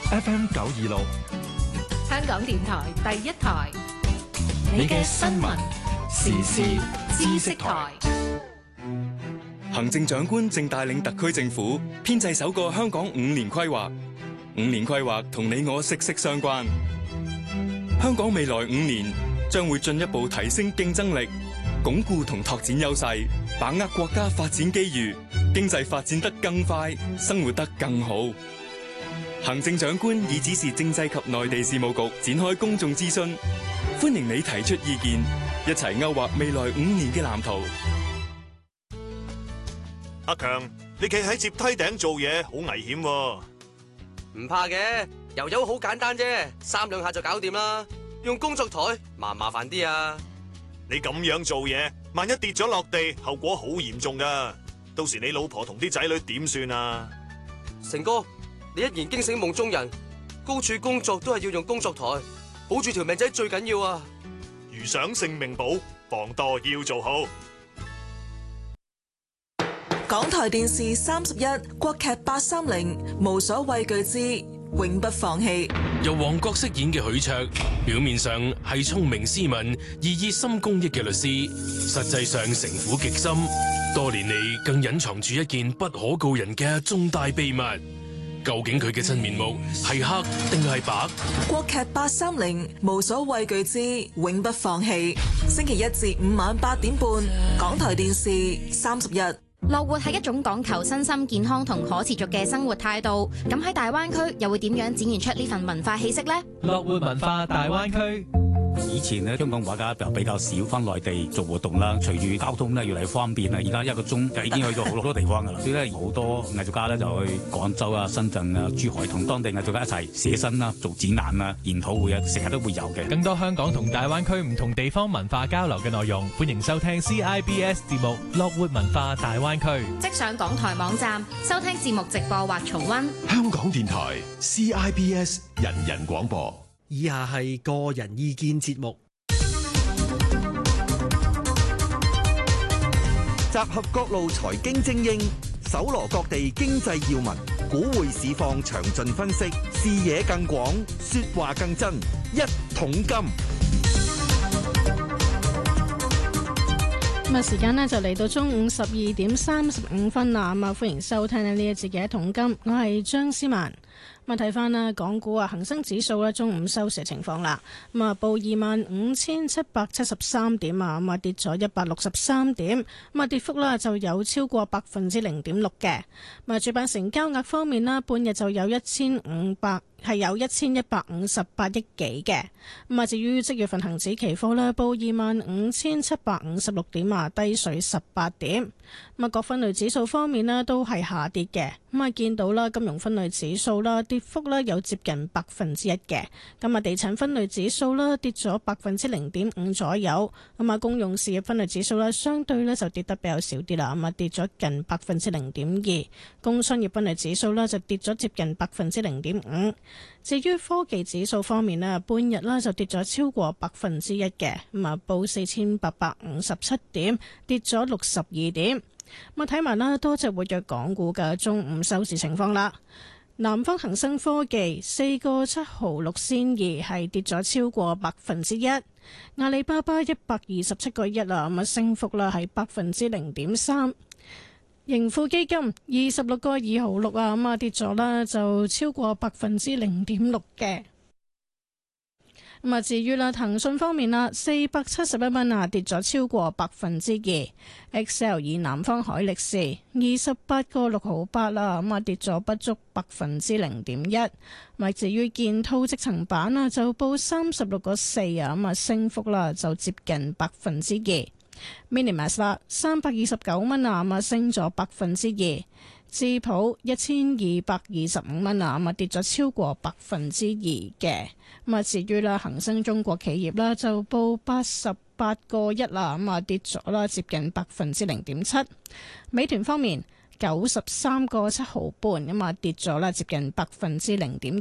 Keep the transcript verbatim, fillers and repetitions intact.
F M 九二六， 香港電台第一台， 你嘅新聞時事知識台。 行政長官正帶領特區政府編製首個香港五年規劃。五年規劃同你我息息相關。香港未來五年將會進一步提升競爭力，鞏固同拓展優勢，把握國家發展機遇，經濟發展得更快，生活得更好。行政長官已指示政制及內地事務局展開公眾諮詢，歡迎你提出意見，一齊勾畫未來五年嘅藍圖。 阿強，你企喺接梯頂做嘢好危險喎。 唔怕嘅，油油好簡單啫，三兩下就搞掂啦。用工作台麻唔麻煩啲啊？ 你咁樣做嘢，萬一跌咗落地，後果好嚴重噶。到時你老婆同啲仔女點算啊？ 成哥，你一言驚醒夢中人，高處工作都係要用工作台，保住條命仔最緊要啊！ 如想性命保，防墮要做好。 港台電視三十一，國劇八三零，無所畏懼之永不放棄。 由王國飾演嘅許卓，表面上係聰明斯文而熱心公益嘅律師，實際上城府極深，多年嚟更隱藏住一件不可告人嘅重大秘密。究竟佢嘅真面目係黑定係白？ 國劇八三零，無所畏懼之永不放棄。星期一至五晚八點半，港台電視三十一。 樂活係一種講求身心健康同可持續嘅生活態度，咁喺大灣區又會點樣展現出呢份文化氣息呢？ 樂活文化大灣區。 以前咧，香港畫家就比較少翻內地做活動啦。隨住交通咧越嚟越方便啦，而家一個鐘就已經去到好多地方噶啦。所以咧，好多藝術家咧就去廣州啊、深圳啊、珠海同當地藝術家一齊寫生啦、做展覽啊、研討會啊，成日都會有嘅。 更多香港同大灣區唔同地方文化交流嘅內容，歡迎收聽 C I B S 節目《樂活文化大灣區》。 即上港台網站收聽節目直播或重溫。 香港電台 C I B S 人人廣播。 以下係個人意見節目， 集合各路財經精英，搜羅各地經濟要聞，股匯市況詳盡分析，視野更廣，說話更真。一桶金。 咁啊，時間呢就嚟到中午十二點三十五分啦。咁啊，歡迎收聽呢一節嘅一桶金，我係張思曼。咁啊，睇翻啦，港股啊，恒生指數咧中午收市情況啦。咁啊，報二萬五千七百七十三點啊，咁啊跌咗一百六十三點，咁啊跌幅啦就有超過百分之零點六嘅。咁啊，主板成交額方面啦，半日就有一千五百。係有一千一百五十八億幾嘅。咁啊，至於即月份恒指期貨咧，報二萬五千七百五十六點啊，低水十八點。咁啊，各分類指數方面咧都係下跌嘅。咁啊，見到啦，金融分類指數啦，跌幅咧有接近百分之一嘅。咁啊，地產分類指數啦，跌咗百分之零點五左右。咁啊，公用事業分類指數咧，相對咧就跌得比較少啲啦。咁啊，跌咗近百分之零點二。工商業分類指數咧就跌咗接近百分之零點五。至於科技指數方面咧，半日咧就跌咗超過百分之一嘅，咁啊報四千八百五十七點，跌咗六十二點。咁啊睇埋啦，多隻活躍港股嘅中午收市情況啦。南方恒生科技四個七毫六仙二係跌咗超過百分之一。阿里巴巴一百二十七個一啊，咁啊升幅啦係百分之零點三。盈富基金二十六個二毫六啊，咁啊跌咗啦，就超過百分之零點六嘅。咁啊，至於啦，騰訊方面啦，四百七十一蚊啊，跌咗超過百分之二。Excel 以南方海力士二十八個六毫八啦，咁啊跌咗不足百分之零點一。咪至於建滔積層板啊，就報三十六個四啊，咁啊升幅啦就接近百分之二。Minimax 啦，三百二十九蚊啊，咁啊升咗百分之二。智普一千二百二十五蚊啊，咁啊跌咗超過百分之二嘅。咁啊，至於啦，恒生中國企業啦就報八十八個一啦，咁啊跌咗啦接近百分之零點七。美團方面九十三個七毫半，咁啊跌咗啦接近百分之零點。